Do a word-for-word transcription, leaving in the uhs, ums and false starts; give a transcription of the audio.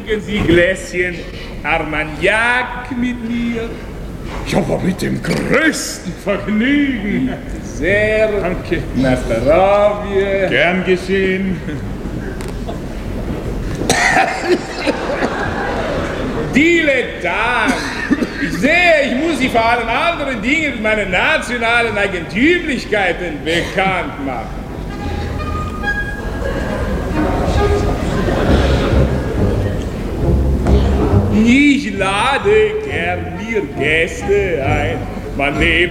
trinken Sie Gläschen Armagnac mit mir? Ja, aber mit dem größten Vergnügen. Sehr. Danke. Na, Zdravje. Gern geschehen. Dilettant! Ich sehe, ich muss Sie vor allen anderen Dingen mit meinen nationalen Eigentümlichkeiten bekannt machen. Ich lade gern mir Gäste ein. Man lebt